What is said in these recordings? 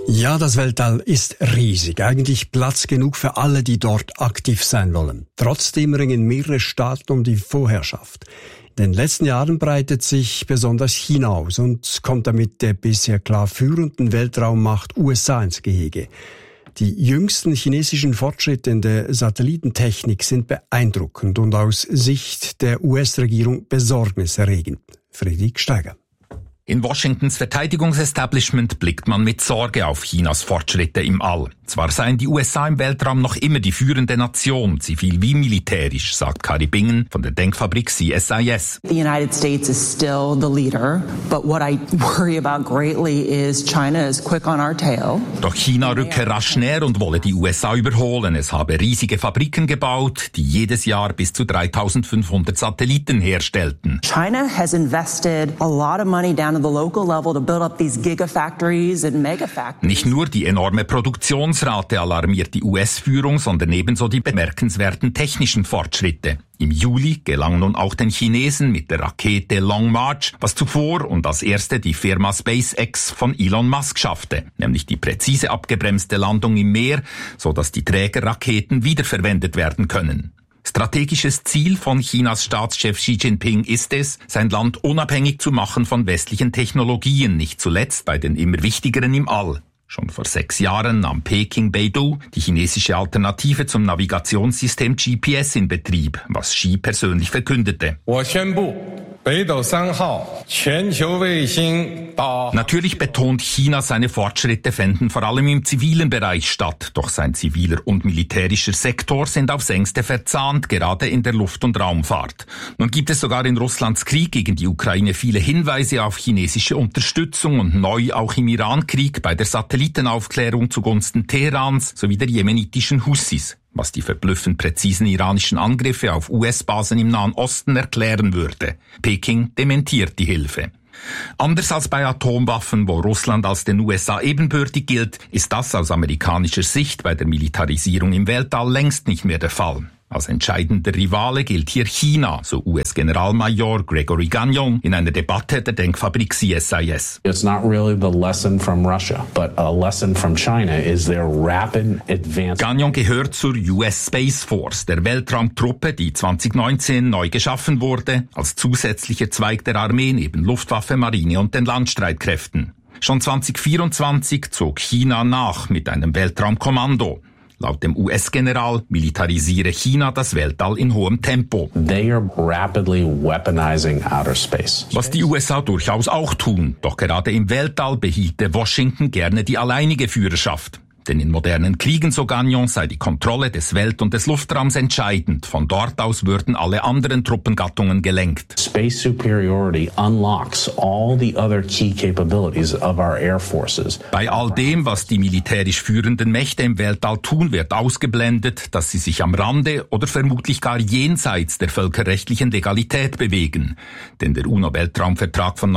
Ja, das Weltall ist riesig. Eigentlich Platz genug für alle, die dort aktiv sein wollen. Trotzdem ringen mehrere Staaten um die Vorherrschaft. In den letzten Jahren breitet sich besonders China aus und kommt damit der bisher klar führenden Weltraummacht USA ins Gehege. Die jüngsten chinesischen Fortschritte in der Satellitentechnik sind beeindruckend und aus Sicht der US-Regierung besorgniserregend. Friedrich Steiger. In Washingtons Verteidigungsestablishment blickt man mit Sorge auf Chinas Fortschritte im All. Zwar seien die USA im Weltraum noch immer die führende Nation, zivil wie militärisch, sagt Kari Bingen von der Denkfabrik CSIS. The United States is still the leader, but what I worry about greatly is China is quick on our tail. Doch China rücke rasch näher und wolle die USA überholen. Es habe riesige Fabriken gebaut, die jedes Jahr bis zu 3.500 Satelliten herstellten. China has invested a lot of money down at the local level to build up these gigafactories and megafactories. Nicht nur die enorme Produktionsrate alarmiert die US-Führung, sondern ebenso die bemerkenswerten technischen Fortschritte. Im Juli gelang nun auch den Chinesen mit der Rakete Long March, was zuvor und als erste die Firma SpaceX von Elon Musk schaffte, nämlich die präzise abgebremste Landung im Meer, so dass die Trägerraketen wiederverwendet werden können. Strategisches Ziel von Chinas Staatschef Xi Jinping ist es, sein Land unabhängig zu machen von westlichen Technologien, nicht zuletzt bei den immer wichtigeren im All. Schon vor 6 Jahren nahm Peking Beidou, die chinesische Natürlich zum Navigationssystem GPS, in Betrieb, was Xi persönlich verkündete. Natürlich betont China, seine Fortschritte fänden vor allem im zivilen Bereich statt, doch sein ziviler und militärischer Sektor sind aufs Engste verzahnt, gerade in der Luft- und Raumfahrt. Nun gibt es sogar in Russlands Krieg gegen die Ukraine viele Hinweise auf chinesische Unterstützung und neu auch im Iran-Krieg bei der Satellitenaufklärung zugunsten Teherans sowie der jemenitischen Hussis, was die verblüffend präzisen iranischen Angriffe auf US-Basen im Nahen Osten erklären würde. Peking dementiert die Hilfe. Anders als bei Atomwaffen, wo Russland als den USA ebenbürtig gilt, ist das aus amerikanischer Sicht bei der Militarisierung im Weltall längst nicht mehr der Fall. Als entscheidender Rivale gilt hier China, so US-Generalmajor Gregory Gagnon in einer Debatte der Denkfabrik CSIS. It's not really the lesson from Russia, but a lesson from China is their rapid advance. Gagnon gehört zur US Space Force, der Weltraumtruppe, die 2019 neu geschaffen wurde, als zusätzlicher Zweig der Armee neben Luftwaffe, Marine und den Landstreitkräften. Schon 2024 zog China nach mit einem Weltraumkommando. Laut dem US-General militarisiere China das Weltall in hohem Tempo. They are rapidly weaponizing outer space. Was die USA durchaus auch tun, doch gerade im Weltall behielte Washington gerne die alleinige Führerschaft. Denn in modernen Kriegen, so Gagnon, sei die Kontrolle des Welt- und des Luftraums entscheidend. Von dort aus würden alle anderen Truppengattungen gelenkt. Space superiority unlocks all the other key capabilities of our air forces. Bei all dem, was die militärisch führenden Mächte im Weltall tun, wird ausgeblendet, dass sie sich am Rande oder vermutlich gar jenseits der völkerrechtlichen Legalität bewegen. Denn der UNO-Weltraumvertrag von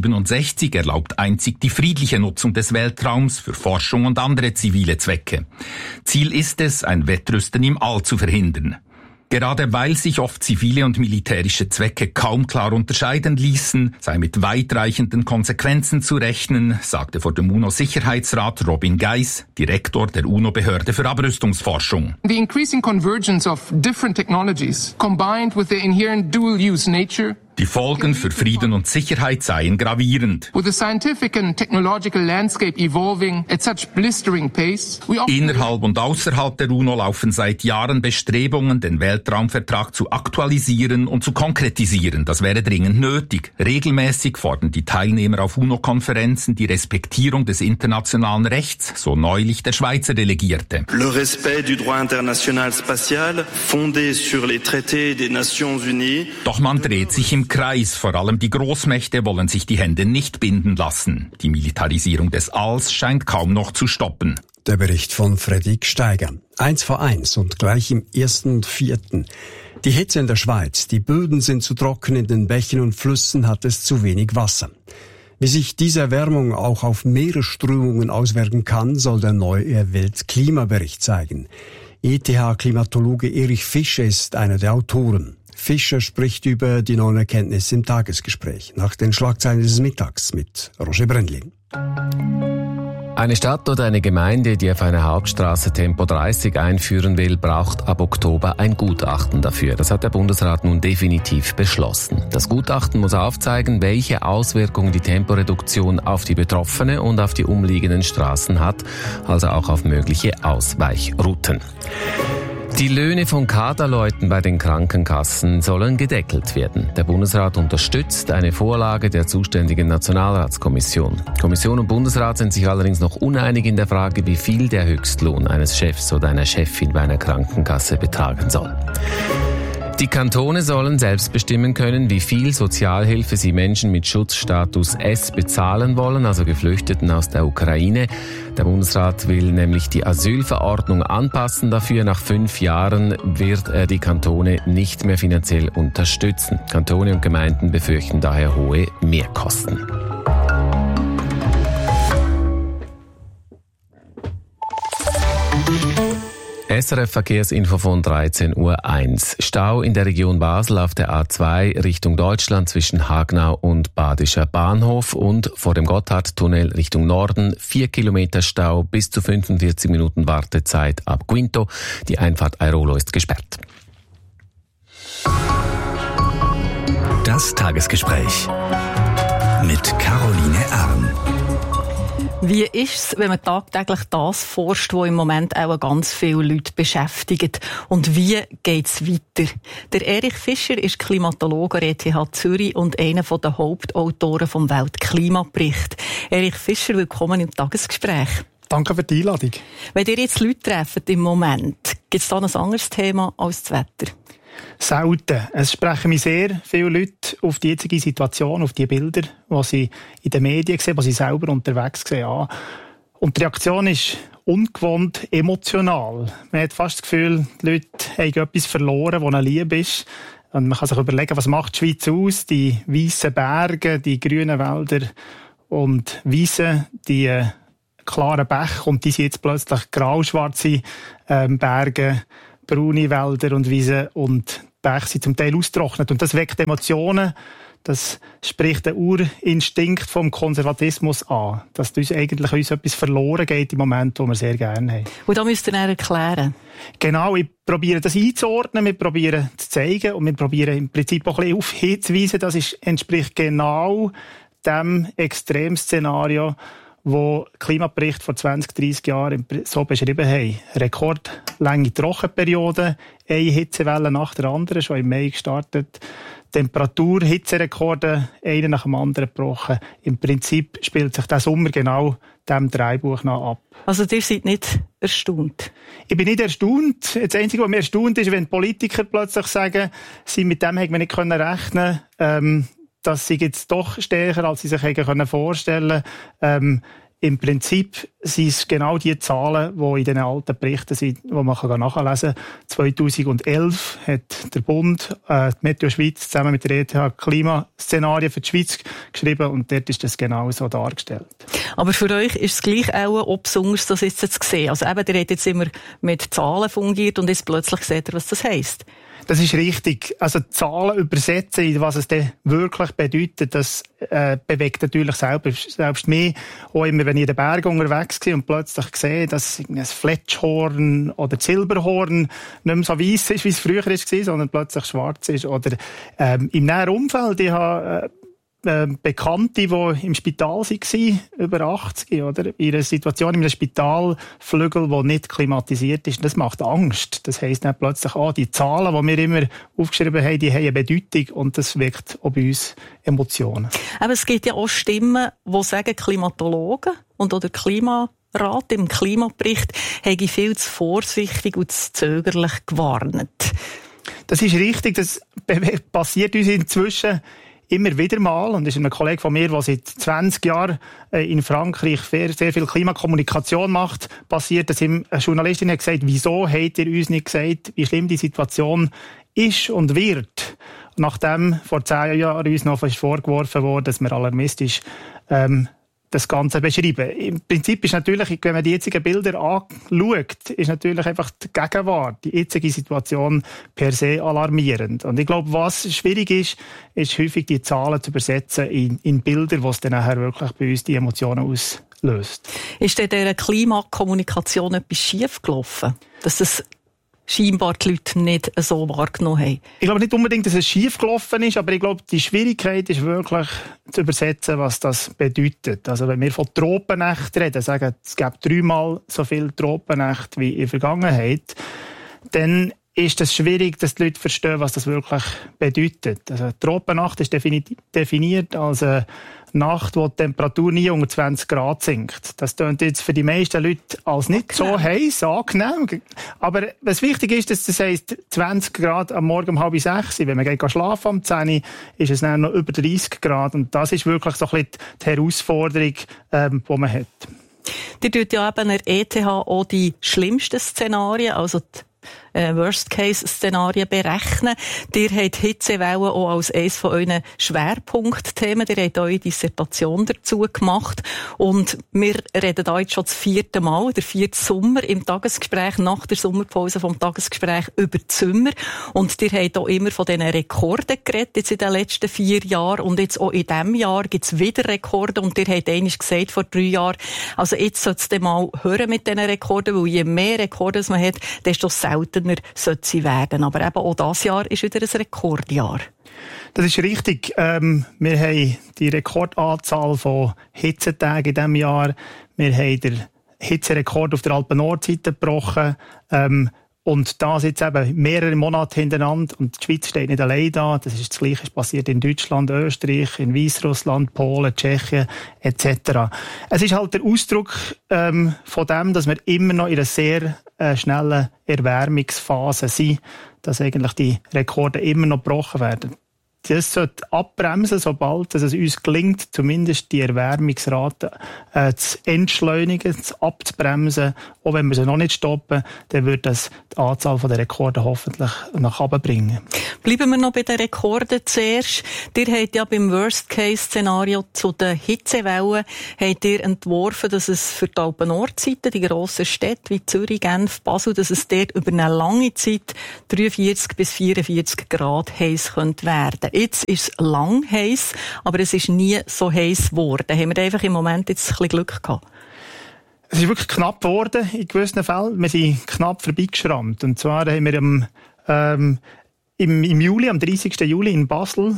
1967 erlaubt einzig die friedliche Nutzung des Weltraums für Forschung und andere zivile Zwecke. Ziel ist es, ein Wettrüsten im All zu verhindern. Gerade weil sich oft zivile und militärische Zwecke kaum klar unterscheiden ließen, sei mit weitreichenden Konsequenzen zu rechnen, sagte vor dem UNO-Sicherheitsrat Robin Geis, Direktor der UNO-Behörde für Abrüstungsforschung. The increasing convergence of different technologies, combined with their inherent dual-use nature, die Folgen für Frieden und Sicherheit seien gravierend. With the scientific and technological landscape evolving at such blistering pace, Innerhalb und außerhalb der UNO laufen seit Jahren Bestrebungen, den Weltraumvertrag zu aktualisieren und zu konkretisieren. Das wäre dringend nötig. Regelmäßig fordern die Teilnehmer auf UNO-Konferenzen die Respektierung des internationalen Rechts, so neulich der Schweizer Delegierte. Le respect du droit international spatial, fondé sur les traités des Nations Unies. Doch man dreht sich im Kreis. Vor allem die Großmächte wollen sich die Hände nicht binden lassen. Die Militarisierung des Alls scheint kaum noch zu stoppen. Der Bericht von Friedrich Steiger. 1:1 und gleich im 1. und 4. Die Hitze in der Schweiz, die Böden sind zu trocken, in den Bächen und Flüssen hat es zu wenig Wasser. Wie sich diese Erwärmung auch auf Meeresströmungen auswirken kann, soll der neue Weltklimabericht zeigen. ETH-Klimatologe Erich Fischer ist einer der Autoren. Fischer spricht über die neuen Erkenntnisse im Tagesgespräch nach den Schlagzeilen des Mittags mit Roger Brendlin. Eine Stadt oder eine Gemeinde, die auf einer Hauptstraße Tempo 30 einführen will, braucht ab Oktober ein Gutachten dafür. Das hat der Bundesrat nun definitiv beschlossen. Das Gutachten muss aufzeigen, welche Auswirkungen die Temporeduktion auf die Betroffene und auf die umliegenden Straßen hat, also auch auf mögliche Ausweichrouten. Die Löhne von Kaderleuten bei den Krankenkassen sollen gedeckelt werden. Der Bundesrat unterstützt eine Vorlage der zuständigen Nationalratskommission. Kommission und Bundesrat sind sich allerdings noch uneinig in der Frage, wie viel der Höchstlohn eines Chefs oder einer Chefin bei einer Krankenkasse betragen soll. Die Kantone sollen selbst bestimmen können, wie viel Sozialhilfe sie Menschen mit Schutzstatus S bezahlen wollen, also Geflüchteten aus der Ukraine. Der Bundesrat will nämlich die Asylverordnung anpassen. Dafür nach 5 Jahren wird er die Kantone nicht mehr finanziell unterstützen. Kantone und Gemeinden befürchten daher hohe Mehrkosten. SRF Verkehrsinfo von 13.01 Uhr. Stau in der Region Basel auf der A2 Richtung Deutschland zwischen Hagnau und Badischer Bahnhof und vor dem Gotthardtunnel Richtung Norden 4 Kilometer Stau, bis zu 45 Minuten Wartezeit ab Quinto. Die Einfahrt Airolo ist gesperrt. Das Tagesgespräch mit Caroline Erm. Wie ist es, wenn man tagtäglich das forscht, was im Moment auch ganz viele Leute beschäftigt? Und wie geht es weiter? Der Erich Fischer ist Klimatologe an ETH Zürich und einer der Hauptautoren vom Weltklimabericht. Erich Fischer, willkommen im Tagesgespräch. Danke für die Einladung. Wenn ihr jetzt Leute trefft im Moment, gibt es da ein anderes Thema als das Wetter? Selten. Es sprechen mich sehr viele Leute auf die jetzige Situation, auf die Bilder, die sie in den Medien sehen, die sie selber unterwegs sehen, an. Und die Reaktion ist ungewohnt emotional. Man hat fast das Gefühl, die Leute haben etwas verloren, das ihnen lieb ist. Und man kann sich überlegen, was macht die Schweiz aus? Die weißen Berge, die grünen Wälder und Wiesen, die klaren Bäche. Und die sind jetzt plötzlich grau-schwarze Berge, braune Wälder und Wiesen und Bäche sind zum Teil ausgetrocknet. Und das weckt Emotionen. Das spricht den Urinstinkt vom Konservatismus an. Dass uns eigentlich etwas verloren geht im Moment, wo wir sehr gerne haben. Und da müsst ihr dann erklären. Genau, ich probiere das einzuordnen, wir probieren zu zeigen und wir probieren im Prinzip auch ein bisschen auf hinzuweisen. Das entspricht genau dem Extremszenario, wo Klimabericht vor 20, 30 Jahren so beschrieben haben. Rekordlange Trockenperioden, eine Hitzewelle nach der anderen, schon im Mai gestartet. Hitzerekorde, einer nach dem anderen gebrochen. Im Prinzip spielt sich der Sommer genau diesem Dreibuch nach ab. Also ihr seid nicht erstaunt? Ich bin nicht erstaunt. Das Einzige, was mir erstaunt ist, wenn Politiker plötzlich sagen, sie mit dem hätten wir nicht rechnen können. Das sind jetzt doch stärker, als sie sich vorstellen können. Im Prinzip sind es genau die Zahlen, die in den alten Berichten sind, die man nachlesen kann. 2011 hat der Bund, die Meteo Schweiz, zusammen mit der ETH Klimaszenarien für die Schweiz geschrieben und dort ist das genau so dargestellt. Aber für euch ist es gleich auch besonders, das jetzt zu sehen. Also eben, ihr habt jetzt immer mit Zahlen fungiert und jetzt plötzlich seht ihr, was das heisst. Das ist richtig. Also Zahlen übersetzen, was es denn wirklich bedeutet, das bewegt natürlich selbst mich. Auch immer, wenn ich in den Bergen unterwegs war und plötzlich sehe, dass ein Fletschhorn oder Silberhorn nicht mehr so weiss ist, wie es früher war, sondern plötzlich schwarz ist. Oder im näheren Umfeld, ich habe Bekannte, die im Spital waren, über 80, oder? In einer Situation, in einem Spitalflügel, der nicht klimatisiert ist. Das macht Angst. Das heisst dann plötzlich, die Zahlen, die wir immer aufgeschrieben haben, die haben eine Bedeutung und das weckt auch bei uns Emotionen. Aber es gibt ja auch Stimmen, die sagen, Klimatologen und oder Klimarat im Klimabericht haben viel zu vorsichtig und zu zögerlich gewarnt. Das ist richtig. Das passiert uns inzwischen immer wieder mal, und das ist ein Kollege von mir, der seit 20 Jahren in Frankreich sehr viel Klimakommunikation macht, passiert, dass ihm eine Journalistin hat gesagt, wieso habt ihr uns nicht gesagt, wie schlimm die Situation ist und wird. Nachdem vor 10 Jahren uns noch vorgeworfen wurde, dass wir alarmistisch das Ganze beschreiben. Im Prinzip ist natürlich, wenn man die jetzigen Bilder anschaut, ist natürlich einfach die Gegenwart, die jetzige Situation per se alarmierend. Und ich glaube, was schwierig ist häufig die Zahlen zu übersetzen in Bilder, wo es dann nachher wirklich bei uns die Emotionen auslöst. Ist denn dieser Klimakommunikation etwas schief gelaufen? Dass das scheinbar die Leute nicht so wahrgenommen haben? Ich glaube nicht unbedingt, dass es schief gelaufen ist, aber ich glaube, die Schwierigkeit ist wirklich zu übersetzen, was das bedeutet. Also wenn wir von Tropennächten reden, sagen, es gibt 3-mal so viele Tropennächte wie in der Vergangenheit, dann ist es schwierig, dass die Leute verstehen, was das wirklich bedeutet. Also die Tropennacht ist definiert als eine Nacht, wo die Temperatur nie unter 20 Grad sinkt. Das klingt jetzt für die meisten Leute als nicht so heiß, angenehm. Aber was wichtig ist, dass das heisst, 20 Grad am Morgen um 5:30. Wenn man geht schlafen um 10 Uhr, ist es dann noch über 30 Grad. Und das ist wirklich so ein bisschen die Herausforderung, die man hat. Ihr tut ja eben an der ETH auch die schlimmsten Szenarien, also die Worst-Case-Szenarien berechnen. Ihr habt Hitzewellen auch als eines von euren Schwerpunktthemen. Ihr habt eure Dissertation dazu gemacht. Und wir reden da jetzt schon das 4. Mal, der 4. Sommer im Tagesgespräch, nach der Sommerpause vom Tagesgespräch über die Sommer. Und ihr habt auch immer von diesen Rekorden geredet, jetzt in den letzten 4 Jahren. Und jetzt auch in diesem Jahr gibt es wieder Rekorde. Und ihr habt einmal gesagt, vor 3 Jahren, also jetzt sollte es mal hören mit diesen Rekorden, weil je mehr Rekorde man hat, desto seltener sollte sie werden. Aber eben auch dieses Jahr ist wieder ein Rekordjahr. Das ist richtig. Wir haben die Rekordanzahl von Hitzetagen in diesem Jahr. Wir haben den Hitzerekord auf der Alpen-Nordseite gebrochen. Und das jetzt eben mehrere Monate hintereinander. Und die Schweiz steht nicht allein da. Das ist das Gleiche passiert in Deutschland, Österreich, in Weißrussland, Polen, Tschechien etc. Es ist halt der Ausdruck von dem, dass wir immer noch in einer sehr schnellen Erwärmungsphase sind, dass eigentlich die Rekorde immer noch gebrochen werden. Das sollte abbremsen, sobald es uns gelingt, zumindest die Erwärmungsrate zu entschleunigen, abzubremsen. Auch wenn wir sie noch nicht stoppen, dann wird das die Anzahl der Rekorde hoffentlich nach oben bringen. Bleiben wir noch bei den Rekorden zuerst. Ihr habt ja beim Worst-Case-Szenario zu den Hitzewellen habt ihr entworfen, dass es für die Alpen-Nordseite, die grossen Städte wie Zürich, Genf, Basel, dass es dort über eine lange Zeit 43 bis 44 Grad heiß könnte werden. Jetzt ist es lang heiß, aber es ist nie so heiß geworden. Haben wir einfach im Moment jetzt ein bisschen Glück gehabt? Es ist wirklich knapp geworden in gewissen Fällen. Wir sind knapp vorbeigeschrammt. Und zwar haben wir im Juli, am 30. Juli in Basel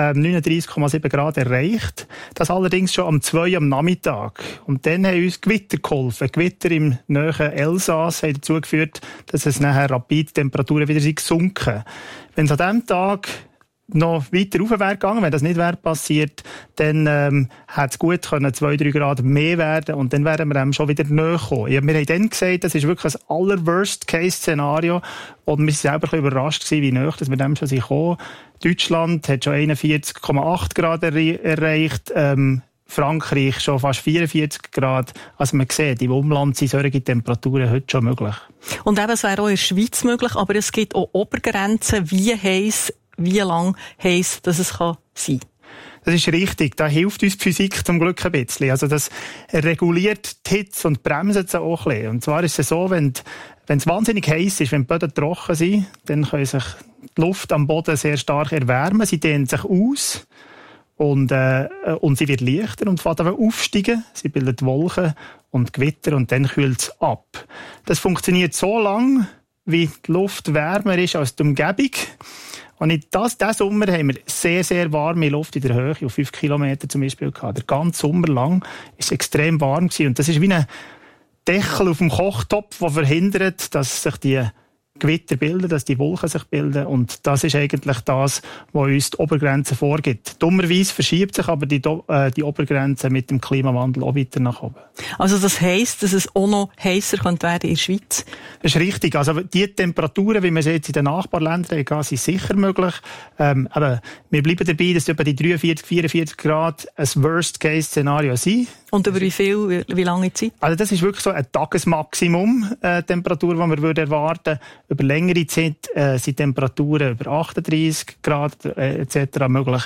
39,7 Grad erreicht. Das allerdings schon am 2 am Nachmittag. Und dann haben uns Gewitter geholfen. Gewitter im nahen Elsass haben dazu geführt, dass es nachher rapid Temperaturen wieder gesunken sind. Wenn es an diesem Tag noch weiter rauf wäre gegangen, wenn das nicht wäre passiert, dann hätte es gut können 2-3 Grad mehr werden und dann wären wir schon wieder näher gekommen. Ja, wir haben dann gesagt, das ist wirklich ein aller-Worst-Case-Szenario und wir waren selber ein bisschen überrascht, wie näher dass wir dem schon gekommen sind. Deutschland hat schon 41,8 Grad erreicht, Frankreich schon fast 44 Grad. Also man sieht, im Umland sind solche Temperaturen heute schon möglich. Und eben, es wäre auch in der Schweiz möglich, aber es gibt auch Obergrenzen, wie heiß, wie lang heiß, dass es sein kann. Das ist richtig. Da hilft uns die Physik zum Glück ein bisschen. Also das reguliert die Hitze und bremst sie auch ein bisschen. Und zwar ist es so, wenn es wahnsinnig heiß ist, wenn die Böden trocken sind, dann kann sich die Luft am Boden sehr stark erwärmen. Sie dehnt sich aus und sie wird leichter und fängt aber aufsteigen. Sie bildet Wolken und Gewitter und dann kühlt es ab. Das funktioniert so lange, wie die Luft wärmer ist als die Umgebung. Und diesen Sommer haben wir sehr, sehr warme Luft in der Höhe, auf 5 Kilometer zum Beispiel gehabt. Der ganze Sommer lang war es extrem warm gewesen. Und das ist wie ein Deckel auf dem Kochtopf, der verhindert, dass sich die Gewitter bilden, dass die Wolken sich bilden. Und das ist eigentlich das, was uns die Obergrenze vorgibt. Dummerweise verschiebt sich aber die Obergrenze mit dem Klimawandel auch weiter nach oben. Also das heisst, dass es auch noch heißer könnte werden in der Schweiz? Das ist richtig. Also die Temperaturen, wie wir sie jetzt in den Nachbarländern haben, sind sicher möglich. Aber wir bleiben dabei, dass etwa die 43, 44 Grad ein Worst-Case-Szenario sind. Und über wie lange Zeit? Also das ist wirklich so ein Tagesmaximum Temperatur, die wir erwarten würden. Über längere Zeit sind Temperaturen über 38 Grad etc. möglich.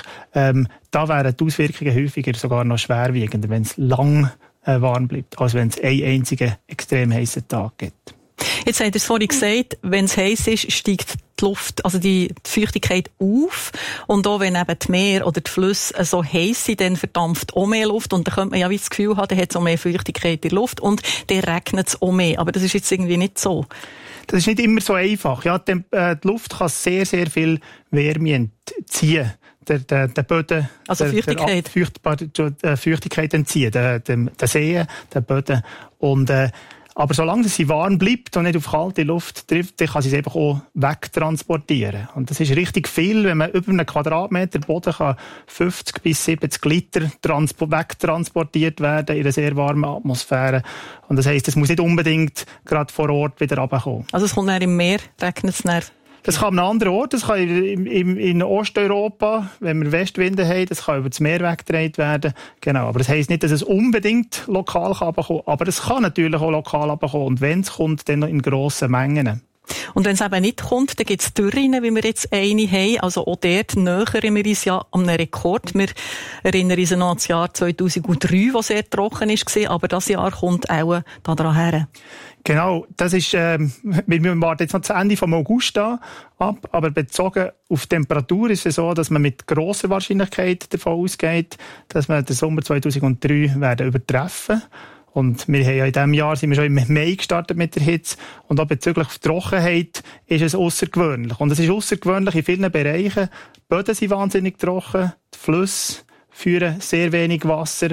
Da wären die Auswirkungen häufiger sogar noch schwerwiegender, wenn es lang warm bleibt, als wenn es einen einzigen extrem heißen Tag gibt. Jetzt habt ihr es vorhin gesagt, wenn es heiß ist, steigt die die Luft, also die Feuchtigkeit auf. Und auch wenn eben die Meer oder die Flüsse so heiß sind, dann verdampft auch mehr Luft. Und dann könnte man ja wie das Gefühl haben, dann hat es auch mehr Feuchtigkeit in der Luft und dann regnet es auch mehr. Aber das ist jetzt irgendwie nicht so. Das ist nicht immer so einfach. Ja, die Luft kann sehr, sehr viel Wärme entziehen. Der Boden, also Feuchtigkeit. Feuchtigkeit entziehen, der Seen, der Boden. Und, aber solange sie warm bleibt und nicht auf kalte Luft trifft, dann kann sie es einfach auch wegtransportieren. Und das ist richtig viel, wenn man über einen Quadratmeter Boden kann 50 bis 70 Liter wegtransportiert werden in einer sehr warmen Atmosphäre. Und das heisst, es muss nicht unbedingt gerade vor Ort wieder runterkommen. Also es kommt dann im Meer, regnet es dann? Das kann an einem anderen Ort, das kann in Osteuropa, wenn wir Westwinde haben, das kann über das Meer weggetragen werden. Genau, aber das heisst nicht, dass es unbedingt lokal runterkommen kann, aber es kann natürlich auch lokal runterkommen. Und wenn es kommt, dann noch in grossen Mengen. Und wenn es eben nicht kommt, dann gibt es Dürren, wie wir jetzt eine haben. Also auch dort nähern wir uns ja an einen Rekord. Wir erinnern uns noch an das Jahr 2003, das sehr trocken war, aber das Jahr kommt auch da dran her. Genau, das ist, wir warten jetzt noch das Ende vom August ab, aber bezogen auf die Temperatur ist es so, dass man mit grosser Wahrscheinlichkeit davon ausgeht, dass wir den Sommer 2003 werden übertreffen. Und wir haben ja in diesem Jahr sind wir schon im Mai gestartet mit der Hitze. Und auch bezüglich Trockenheit ist es aussergewöhnlich. Und es ist aussergewöhnlich in vielen Bereichen. Die Böden sind wahnsinnig trocken, die Flüsse führen sehr wenig Wasser.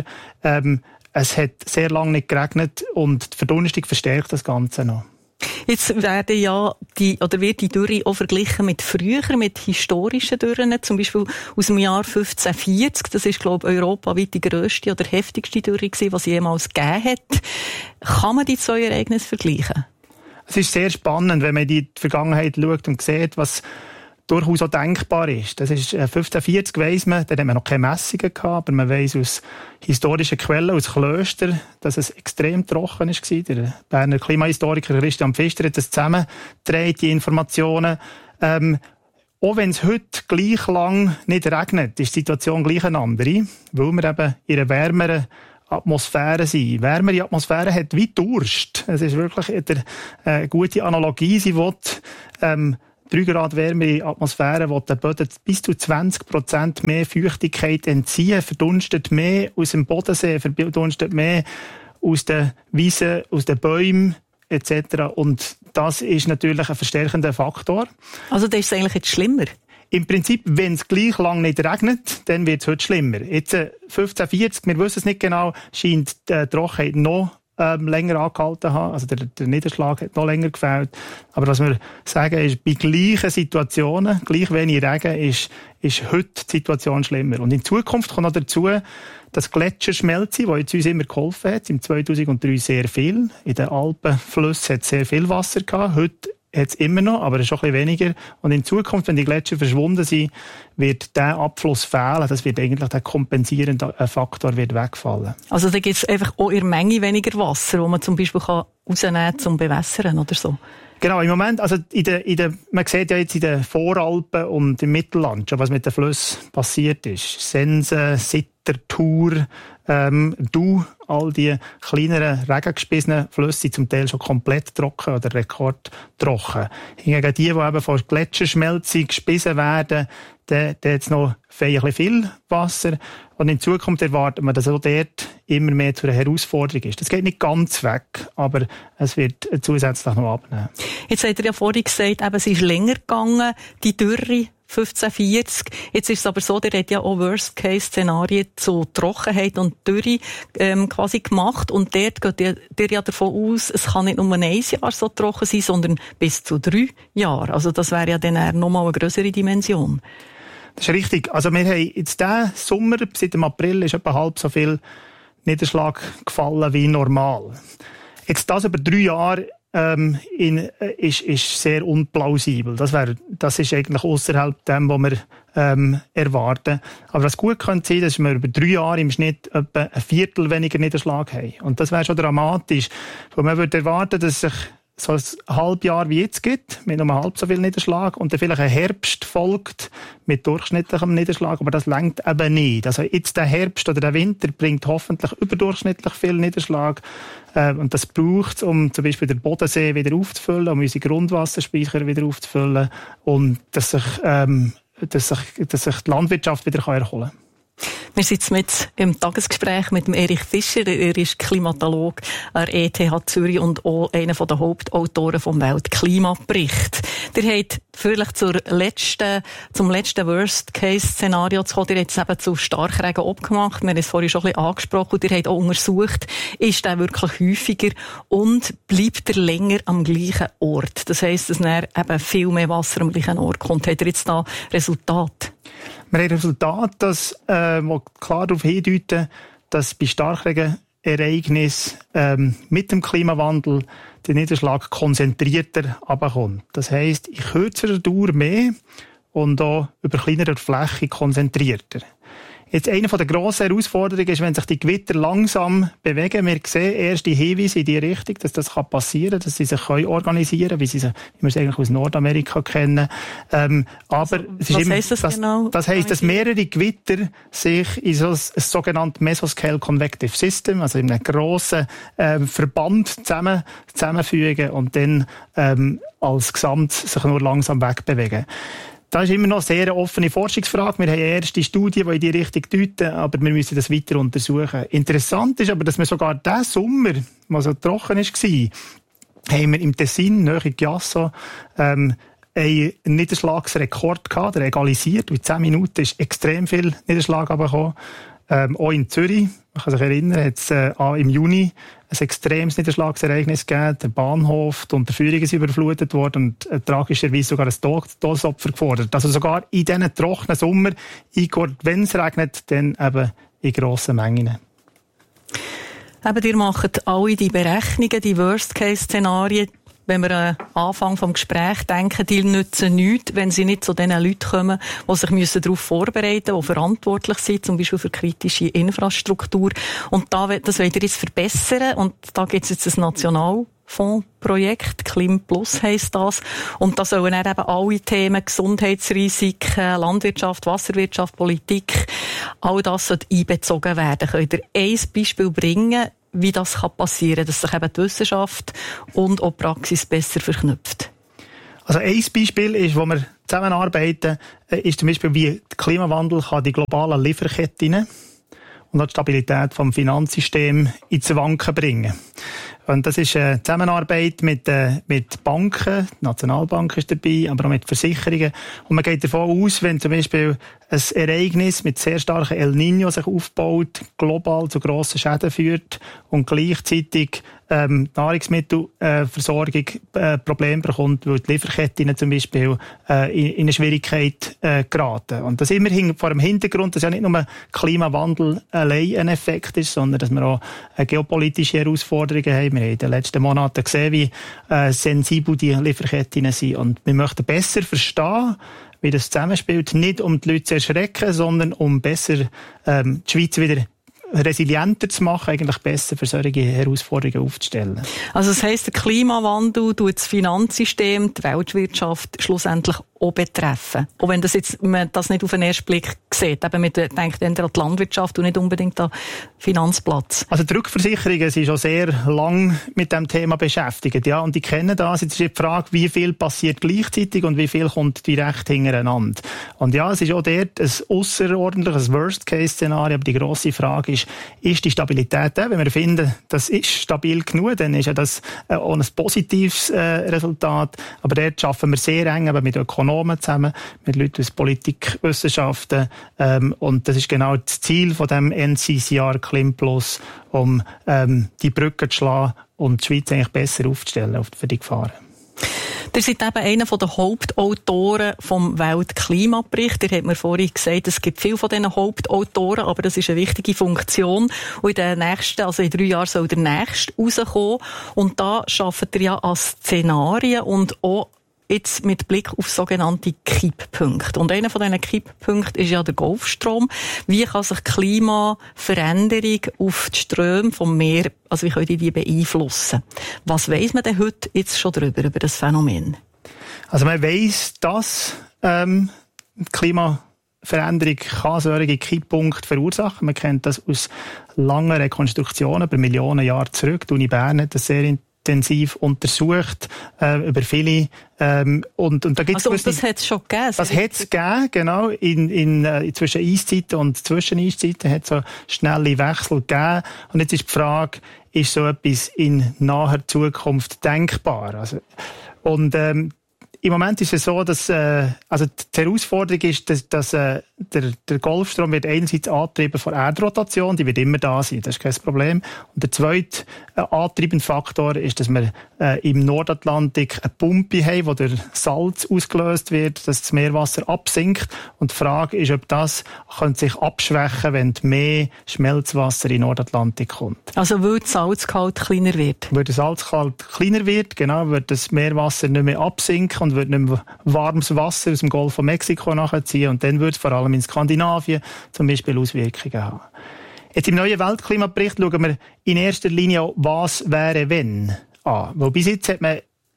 Es hat sehr lange nicht geregnet und die Verdunstung verstärkt das Ganze noch. Jetzt werden ja wird die Dürre auch verglichen mit früher, mit historischen Dürren, zum Beispiel aus dem Jahr 1540. Das ist, glaube ich, europaweit die grösste oder heftigste Dürre gewesen, was es jemals gegeben hat. Kann man die zwei Ereignisse vergleichen? Es ist sehr spannend, wenn man in die Vergangenheit schaut und sieht, was durchaus auch denkbar ist. Das ist 1540 weiss man, da hat man noch keine Messungen gehabt, aber man weiss aus historischen Quellen, aus Klöstern, dass es extrem trocken war. Der Berner Klimahistoriker Christian Pfister hat das zusammengetragen, die Informationen. Auch wenn es heute gleich lang nicht regnet, ist die Situation gleich eine andere, weil wir eben in einer wärmeren Atmosphäre sind. Wärmere Atmosphäre hat wie Durst. Es ist wirklich eine gute Analogie. Sie will 3 Grad wärmere Atmosphäre, wo der Boden bis zu 20% mehr Feuchtigkeit entziehen, verdunstet mehr aus dem Bodensee, verdunstet mehr aus den Wiesen, aus den Bäumen etc. Und das ist natürlich ein verstärkender Faktor. Also das ist eigentlich jetzt schlimmer? Im Prinzip, wenn es gleich lang nicht regnet, dann wird es heute schlimmer. Jetzt 1540, wir wissen es nicht genau, scheint die Trockenheit noch länger angehalten haben. Also der Niederschlag hat noch länger gefehlt. Aber was wir sagen ist, bei gleichen Situationen, gleich wenig Regen, ist heute die Situation schlimmer. Und in Zukunft kommt noch dazu, dass Gletscherschmelze, die jetzt uns immer geholfen hat, im 2003 sehr viel. In den Alpenflüssen hat es sehr viel Wasser gehabt. Heute hat es immer noch, aber es ist schon ein bisschen weniger. Und in Zukunft, wenn die Gletscher verschwunden sind, wird der Abfluss fehlen. Das wird eigentlich der kompensierende Faktor wird wegfallen. Also da gibt es einfach auch in der Menge weniger Wasser, das man zum Beispiel rausnehmen kann, zum Bewässern oder so? Genau, im Moment, also man sieht ja jetzt in den Voralpen und im Mittelland schon, was mit den Flüssen passiert ist. Sense, Sitter, Thur, Doubs, all die kleineren, regengespissenen Flüsse sind zum Teil schon komplett trocken oder rekordtrocken. Hingegen die eben von Gletscherschmelze gespissen werden, da hat es noch ein viel Wasser. Und in Zukunft erwartet man, dass auch dort immer mehr zu einer Herausforderung ist. Das geht nicht ganz weg, aber es wird zusätzlich noch abnehmen. Jetzt habt ihr ja vorhin gesagt, es ist länger gegangen, die Dürre 1540. Jetzt ist es aber so, der hat ja auch Worst-Case-Szenarien zu Trockenheit und Dürre quasi gemacht. Und dort geht ihr ja davon aus, es kann nicht nur ein Jahr so trocken sein, sondern bis zu 3 Jahre. Also das wäre ja dann nochmal eine grössere Dimension. Das ist richtig. Also wir haben jetzt diesen Sommer, seit dem April, ist etwa halb so viel Niederschlag gefallen wie normal. Jetzt das über 3 Jahre ist sehr unplausibel. Das ist eigentlich ausserhalb dem, was wir erwarten. Aber was gut könnte sein, dass wir über 3 Jahre im Schnitt etwa ein Viertel weniger Niederschlag haben. Und das wäre schon dramatisch. Weil man würde erwarten, dass sich so ein Halbjahr wie jetzt gibt, mit nur halb so viel Niederschlag, und dann vielleicht ein Herbst folgt mit durchschnittlichem Niederschlag, aber das reicht eben nicht. Also jetzt der Herbst oder der Winter bringt hoffentlich überdurchschnittlich viel Niederschlag, und das braucht es, um zum Beispiel den Bodensee wieder aufzufüllen, um unsere Grundwasserspeicher wieder aufzufüllen, und dass sich die Landwirtschaft wieder erholen kann. Wir sind mit im Tagesgespräch mit dem Erich Fischer. Er ist Klimatologe an der ETH Zürich und auch einer der Hauptautoren vom Weltklimabericht. Ihr habt vielleicht zum letzten Worst-Case-Szenario zu kommen. Ihr habt es eben zu Starkregen abgemacht. Wir haben es vorhin schon ein bisschen angesprochen. Und ihr habt auch untersucht, ist der wirklich häufiger und bleibt er länger am gleichen Ort? Das heisst, dass dann eben viel mehr Wasser am gleichen Ort kommt. Habt ihr jetzt da Resultate? Wir haben Resultate, die klar darauf hindeuten, dass bei Starkregenereignissen mit dem Klimawandel der Niederschlag konzentrierter runterkommt. Das heisst, in kürzerer Dauer mehr und auch über kleinerer Fläche konzentrierter. Jetzt eine der grossen Herausforderungen ist, wenn sich die Gewitter langsam bewegen. Wir sehen erste Hinweise in die Richtung, dass das passieren kann, dass sie sich organisieren können, wie wir es eigentlich aus Nordamerika kennen. Aber es ist heisst das genau? Das heisst, dass mehrere Gewitter sich in so ein sogenanntes Mesoscale Convective System, also in einem grossen Verband zusammenfügen und dann als Gesamt sich nur langsam wegbewegen. Das ist immer noch eine sehr offene Forschungsfrage. Wir haben erste Studien, die in die Richtung deuten, aber wir müssen das weiter untersuchen. Interessant ist aber, dass wir sogar diesen Sommer, der so trocken war, haben wir im Tessin, nahe in Chiasso, einen Niederschlagsrekord gehabt, der egalisiert. In 10 Minuten ist extrem viel Niederschlag gekommen. Auch in Zürich, man kann sich erinnern, hat es im Juni ein extremes Niederschlagsereignis gegeben. Der Bahnhof, die Unterführungen sind überflutet worden und tragischerweise sogar ein Todesopfer gefordert. Also sogar in diesen trockenen Sommer, wenn es regnet, dann eben in grossen Mengen. Eben, ihr macht alle die Berechnungen, die Worst-Case-Szenarien. Wenn wir am Anfang des Gesprächs denken, die nützen nichts, wenn sie nicht zu den Leuten kommen, die sich darauf vorbereiten müssen, die verantwortlich sind, zum Beispiel für kritische Infrastruktur. Und das wollt ihr jetzt verbessern. Und da gibt es jetzt ein Nationalfondsprojekt, Klim Plus heisst das. Und da sollen dann eben alle Themen, Gesundheitsrisiken, Landwirtschaft, Wasserwirtschaft, Politik, all das sollte einbezogen werden. Könnt ihr ein Beispiel bringen, wie das passieren kann, dass sich eben die Wissenschaft und auch die Praxis besser verknüpft? Also ein Beispiel ist, wo wir zusammenarbeiten, ist zum Beispiel, wie der Klimawandel kann die globalen Lieferketten und auch die Stabilität des Finanzsystems ins Wanken bringen. Und das ist eine Zusammenarbeit mit Banken, die Nationalbank ist dabei, aber auch mit Versicherungen. Und man geht davon aus, wenn zum Beispiel ein Ereignis mit sehr starken El Niño sich aufbaut, global zu grossen Schäden führt und gleichzeitig Nahrungsmittelversorgung Probleme bekommt, weil die Lieferketten zum Beispiel in eine Schwierigkeit geraten. Und das immer vor dem Hintergrund, dass ja nicht nur Klimawandel allein ein Effekt ist, sondern dass wir auch geopolitische Herausforderungen haben. Wir haben in den letzten Monaten gesehen, wie sensibel die Lieferketten sind. Und wir möchten besser verstehen, wie das zusammenspielt, nicht um die Leute zu erschrecken, sondern um besser die Schweiz wieder resilienter zu machen, eigentlich besser für solche Herausforderungen aufzustellen. Also das heisst, der Klimawandel tut das Finanzsystem, die Weltwirtschaft schlussendlich auch betreffen. Auch wenn man das nicht auf den ersten Blick sieht. Eben, man denkt eher an die Landwirtschaft und nicht unbedingt an den Finanzplatz. Also die Rückversicherungen sind schon sehr lang mit dem Thema beschäftigt. Ja, und die kennen das. Jetzt ist die Frage, wie viel passiert gleichzeitig und wie viel kommt direkt hintereinander. Und ja, es ist auch dort ein ausserordentliches Worst-Case-Szenario. Aber die grosse Frage ist die Stabilität da? Wenn wir finden, das ist stabil genug, dann ist ja das auch ein positives Resultat. Aber dort arbeiten wir sehr eng eben mit Ökonomen zusammen, mit Leuten aus Politikwissenschaften. Und das ist genau das Ziel von dem NCCR Klim Plus, um die Brücke zu schlagen und die Schweiz eigentlich besser aufzustellen für die Gefahren. Ihr seid eben einer der Hauptautoren vom Weltklimabericht. Ihr habt mir vorhin gesagt, es gibt viele von diesen Hauptautoren, aber das ist eine wichtige Funktion. Und in 3 Jahren soll der nächste rauskommen. Und da arbeitet ihr ja an Szenarien und auch jetzt mit Blick auf sogenannte Kipppunkte. Und einer von diesen Kipppunkten ist ja der Golfstrom. Wie kann sich Klimaveränderung auf die Ströme vom Meer, also wie können die beeinflussen? Was weiss man denn heute jetzt schon über das Phänomen? Also man weiss, dass Klimaveränderung kann solche Kipppunkte verursachen. Man kennt das aus langen Rekonstruktionen über Millionen Jahre zurück. Die Uni Bern hat das sehr intensiv untersucht, über viele, und da gibt's also, das hat es schon gegeben? Das hat es gegeben, genau. In zwischen Eiszeiten und Zwischeneiszeiten hat es so schnelle Wechsel gegeben. Und jetzt ist die Frage, ist so etwas in naher Zukunft denkbar? Also, und, im Moment ist es so, dass also die Herausforderung ist, dass der Golfstrom wird einerseits angetrieben von Erdrotation, die wird immer da sein, das ist kein Problem. Und der zweite antreibende Faktor ist, dass wir im Nordatlantik eine Pumpe haben, wo der Salz ausgelöst wird, dass das Meerwasser absinkt. Und die Frage ist, ob das könnte sich abschwächen, wenn mehr Schmelzwasser in den Nordatlantik kommt. Also weil das Salzgehalt kleiner wird? Weil der Salzgehalt kleiner wird, genau, wird das Meerwasser nicht mehr absinken und wird nicht mehr warmes Wasser aus dem Golf von Mexiko nachziehen. Und dann wird es vor allem in Skandinavien zum Beispiel Auswirkungen haben. Jetzt im neuen Weltklimabericht schauen wir in erster Linie, was wäre, wenn an. Weil bis jetzt hat man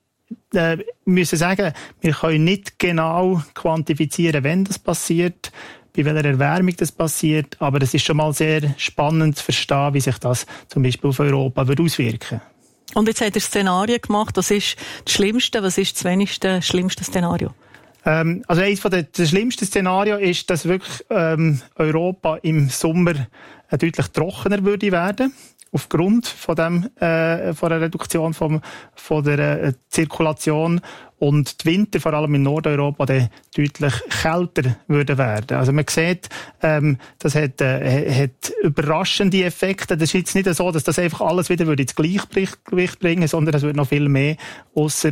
müssen sagen, wir können nicht genau quantifizieren, wenn das passiert, bei welcher Erwärmung das passiert, aber es ist schon mal sehr spannend zu verstehen, wie sich das zum Beispiel auf Europa auswirken würde. Und jetzt hat er Szenarien gemacht. Was ist das Schlimmste? Was ist das wenigste schlimmste Szenario? Also eines der schlimmsten Szenarien ist, dass wirklich Europa im Sommer deutlich trockener würde werden. Aufgrund von der Reduktion von der Zirkulation, und die Winter, vor allem in Nordeuropa, dann deutlich kälter würden werden. Also man sieht, das hat überraschende Effekte. Das ist jetzt nicht so, dass das einfach alles wieder ins Gleichgewicht bringen, sondern es wird noch viel mehr aus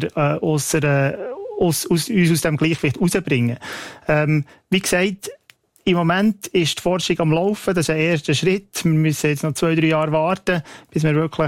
dem Gleichgewicht rausbringen. Wie gesagt, im Moment ist die Forschung am Laufen, das ist ein erster Schritt. Wir müssen jetzt noch 2-3 Jahre warten, bis wir wirklich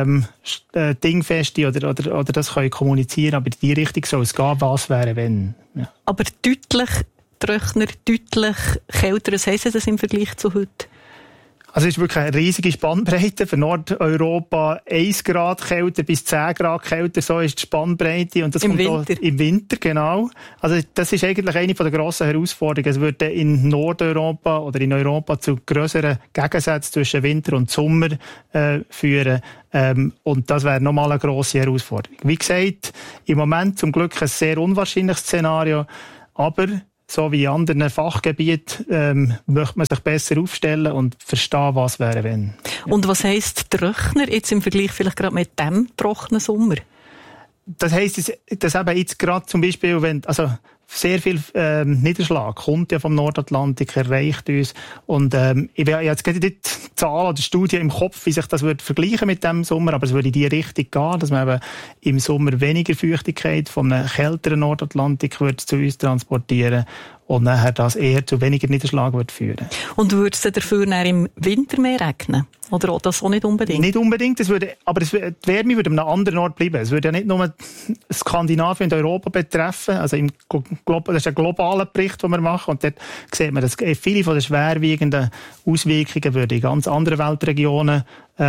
dingfeste oder das können kommunizieren. Aber in die Richtung soll es gehen, was wäre, wenn. Ja. Aber deutlich trockener, deutlich kälter, was heisst das im Vergleich zu heute? Also es ist wirklich eine riesige Spannbreite. Für Nordeuropa 1 Grad kälter bis 10 Grad kälter, so ist die Spannbreite. Und das Im kommt Winter? Im Winter, genau. Also das ist eigentlich eine der grossen Herausforderungen. Es würde in Nordeuropa oder in Europa zu grösseren Gegensätzen zwischen Winter und Sommer führen. Und das wäre nochmal eine grosse Herausforderung. Wie gesagt, im Moment zum Glück ein sehr unwahrscheinliches Szenario, aber so wie in anderen Fachgebieten möchte man sich besser aufstellen und verstehen, was wäre, wenn. Und was heisst trockener jetzt im Vergleich vielleicht gerade mit dem trockenen Sommer? Das heisst, dass eben jetzt gerade zum Beispiel, wenn, also sehr viel Niederschlag kommt ja vom Nordatlantik, erreicht uns. Und ich habe jetzt gerade die Zahl oder Studie im Kopf, wie sich das würde vergleichen mit dem Sommer, aber es würde in die Richtung gehen, dass man eben im Sommer weniger Feuchtigkeit von einem kälteren Nordatlantik würde zu uns transportieren und nachher das eher zu weniger Niederschlag würde führen. Und würde es dafür im Winter mehr regnen? Oder das auch nicht unbedingt? Nicht unbedingt, die Wärme würde an einem anderen Ort bleiben. Es würde ja nicht nur Skandinavien und Europa betreffen, also das ist ein globaler Bericht, den wir machen, und dort sieht man, dass viele von den schwerwiegenden Auswirkungen würden in ganz anderen Weltregionen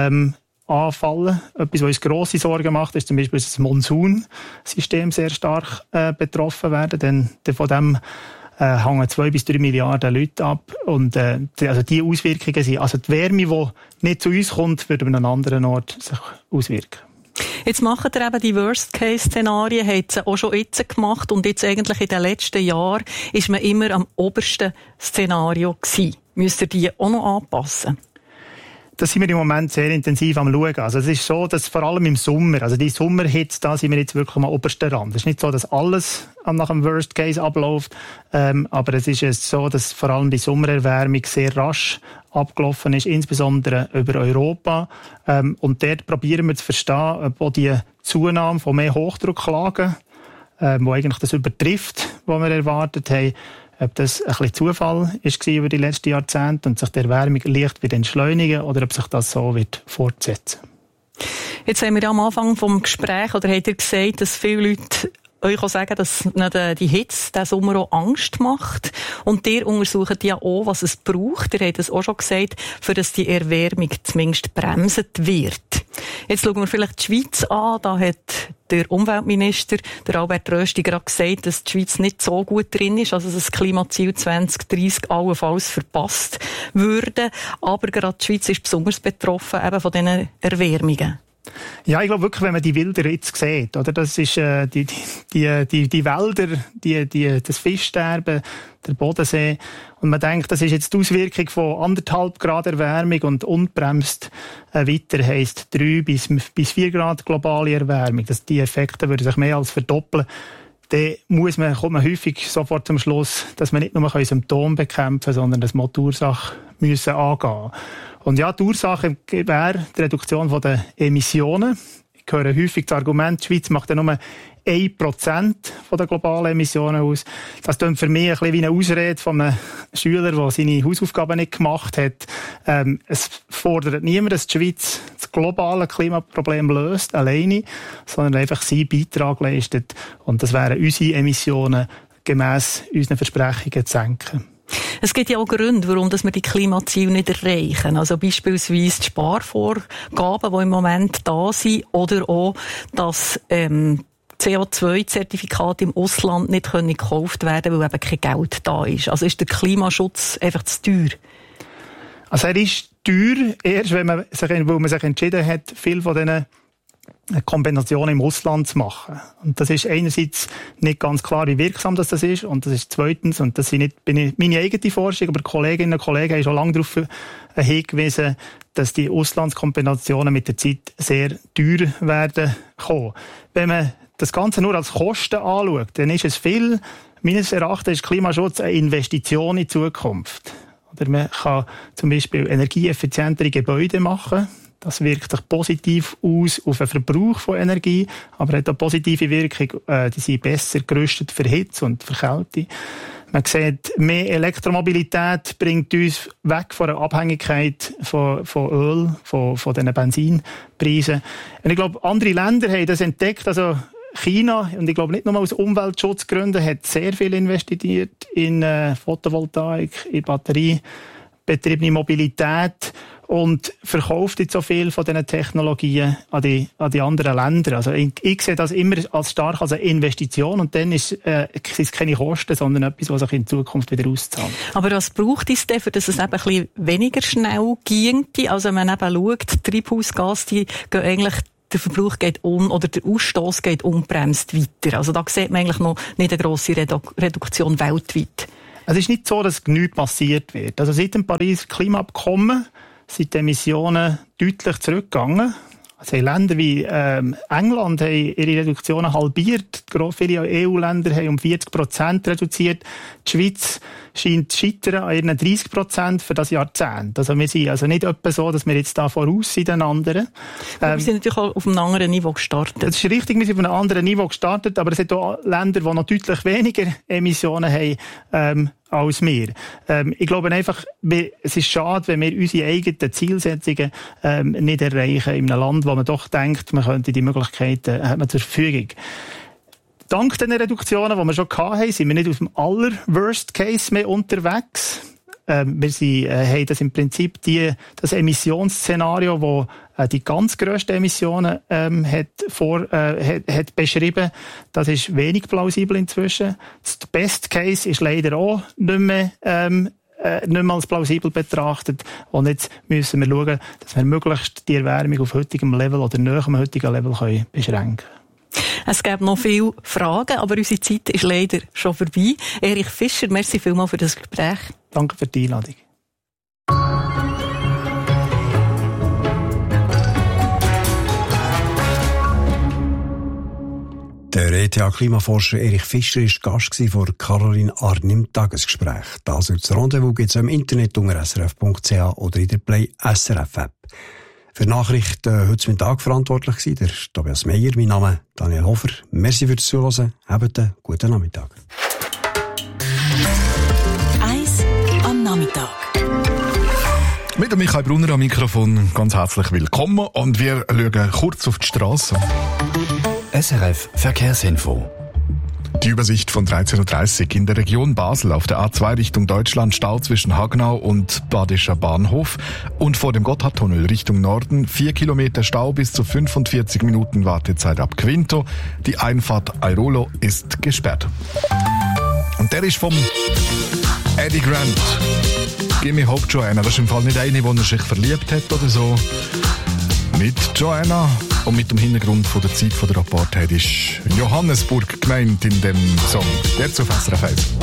anfallen. Etwas, was uns grosse Sorgen macht, ist zum Beispiel, dass das Monsunsystem sehr stark betroffen werden, denn von dem hängen 2 bis 3 Milliarden Leute ab. Und also die Auswirkungen sind, also die Wärme, die nicht zu uns kommt, würde an einem anderen Ort sich auswirken. Jetzt macht ihr eben die Worst-Case-Szenarien, habt sie auch schon jetzt gemacht, und jetzt eigentlich in den letzten Jahren ist man immer am obersten Szenario gewesen. Müsst ihr die auch noch anpassen? Das sind wir im Moment sehr intensiv am Schauen. Also es ist so, dass vor allem im Sommer, also die Sommerhitze, da sind wir jetzt wirklich am obersten Rand. Es ist nicht so, dass alles nach dem Worst Case abläuft, aber es ist so, dass vor allem die Sommererwärmung sehr rasch abgelaufen ist, insbesondere über Europa. Und dort probieren wir zu verstehen, ob auch die Zunahme von mehr Hochdrucklagen, wo eigentlich das übertrifft, was wir erwartet haben, ob das ein bisschen Zufall ist über die letzten Jahrzehnte und sich die Erwärmung leicht wird entschleunigen oder ob sich das so wird fortsetzen. Jetzt haben wir am Anfang vom Gespräch, oder habt ihr gesagt, dass viele Leute euch auch sagen, dass die Hitze diesen Sommer auch Angst macht. Und ihr untersucht ja auch, was es braucht. Ihr habt es auch schon gesagt, für dass die Erwärmung zumindest bremsen wird. Jetzt schauen wir vielleicht die Schweiz an. Da hat der Umweltminister, der Albert Rösti, gerade gesagt, dass die Schweiz nicht so gut drin ist, also dass das Klimaziel 2030 allenfalls verpasst würde. Aber gerade die Schweiz ist besonders betroffen eben von diesen Erwärmungen. Ja, ich glaube wirklich, wenn man die Wälder jetzt sieht, oder? Das ist, die Wälder, das Fischsterben, der Bodensee. Und man denkt, das ist jetzt die Auswirkung von 1,5 Grad Erwärmung und unbremst weiter heisst 3 bis 4 Grad globale Erwärmung. Die Effekte würden sich mehr als verdoppeln. Dann kommt man häufig sofort zum Schluss, dass man nicht nur Symptome bekämpfen kann, sondern dass wir die Ursache angehen. Und ja, die Ursache wäre die Reduktion der Emissionen. Ich höre häufig das Argument, die Schweiz macht ja nur 1% der globalen Emissionen aus. Das klingt für mich ein bisschen wie eine Ausrede von einem Schüler, der seine Hausaufgaben nicht gemacht hat. Es fordert niemand, dass die Schweiz das globale Klimaproblem löst, alleine, sondern einfach seinen Beitrag leistet. Und das wären unsere Emissionen gemäss unseren Versprechungen zu senken. Es gibt ja auch Gründe, warum wir die Klimaziele nicht erreichen. Also beispielsweise die Sparvorgaben, die im Moment da sind, oder auch, dass CO2-Zertifikate im Ausland nicht gekauft werden können, weil eben kein Geld da ist. Also ist der Klimaschutz einfach zu teuer? Also er ist teuer, erst weil man sich entschieden hat, viel von diesen Kombinationen im Ausland zu machen. Und das ist einerseits nicht ganz klar, wie wirksam das ist. Und das ist zweitens, und das bin nicht meine eigene Forschung, aber Kolleginnen und Kollegen haben schon lange darauf hingewiesen, dass die Auslandskombinationen mit der Zeit sehr teuer werden kommen. Wenn man das Ganze nur als Kosten anschaut, dann ist es viel. Meines Erachtens ist Klimaschutz eine Investition in die Zukunft. Oder man kann zum Beispiel energieeffizientere Gebäude machen. Das wirkt sich positiv aus auf den Verbrauch von Energie, aber hat eine positive Wirkung. Die sind besser gerüstet für Hitze und für Kälte. Man sieht, mehr Elektromobilität bringt uns weg von der Abhängigkeit von Öl, von diesen Benzinpreisen. Und ich glaube, andere Länder haben das entdeckt. Also China, und ich glaube nicht nur aus Umweltschutzgründen, hat sehr viel investiert in Photovoltaik, in batteriebetriebene Mobilität und verkauft jetzt so viel von diesen Technologien an die anderen Länder. Also ich sehe das immer als stark als eine Investition und dann sind es keine Kosten, sondern etwas, was sich in Zukunft wieder auszahlt. Aber was braucht es denn, dass es eben ein bisschen weniger schnell ginge? Also wenn man eben schaut, Treibhausgase, die gehen eigentlich, der Verbrauch geht oder der Ausstoß geht unbremst weiter. Also da sieht man eigentlich noch nicht eine grosse Reduktion weltweit. Es ist nicht so, dass nichts passiert wird. Also seit dem Pariser Klimaabkommen sind die Emissionen deutlich zurückgegangen. Also Länder wie England haben ihre Reduktionen halbiert. Viele EU-Länder haben um 40% reduziert. Die Schweiz scheint zu scheitern an ihren 30% für das Jahrzehnt. Also wir sind also nicht etwa so, dass wir jetzt da voraus sind den anderen. Wir sind natürlich auch auf einem anderen Niveau gestartet. Das ist richtig, wir sind auf einem anderen Niveau gestartet, aber es sind auch Länder, die noch deutlich weniger Emissionen haben als wir. Ich glaube einfach, es ist schade, wenn wir unsere eigenen Zielsetzungen nicht erreichen in einem Land, wo man doch denkt, man könnte die Möglichkeiten hat man zur Verfügung. Dank den Reduktionen, die wir schon hatten, sind wir nicht auf dem aller-Worst Case mehr unterwegs. Wir haben das im Prinzip das Emissionsszenario, wo die ganz grössten Emissionen hat beschrieben. Das ist wenig plausibel inzwischen. Der Best Case ist leider auch nicht mehr als plausibel betrachtet. Und jetzt müssen wir schauen, dass wir möglichst die Erwärmung auf heutigem Level oder näher am heutigen Level beschränken können. Es gäbe noch viele Fragen, aber unsere Zeit ist leider schon vorbei. Erich Fischer, merci vielmals für das Gespräch. Danke für die Einladung. Der ETH-Klimaforscher Erich Fischer war Gast vor Caroline Arn im Tagesgespräch. Das Rendezvous gibt es im Internet unter srf.ch oder in der Play SRF-App. Für Nachrichten heute Mittag verantwortlich war der Tobias Meyer. Mein Name Daniel Hofer. Merci fürs Zuhören. Habt einen guten Nachmittag. Eis am Nachmittag. Mit dem Michael Brunner am Mikrofon ganz herzlich willkommen und wir schauen kurz auf die Straße. SRF Verkehrsinfo. Die Übersicht von 13.30 Uhr. In der Region Basel auf der A2 Richtung Deutschland Stau zwischen Hagenau und Badischer Bahnhof und vor dem Gotthardtunnel Richtung Norden 4 Kilometer Stau bis zu 45 Minuten Wartezeit ab Quinto. Die Einfahrt Airolo ist gesperrt. Und der ist vom Eddie Grant. Gimme Hope Joanna. Das ist im Fall nicht eine, die er sich verliebt hat oder so. Mit Joanna und mit dem Hintergrund von der Zeit von der Apartheid ist Johannesburg gemeint in dem Song. Jetzt auf SRF 1.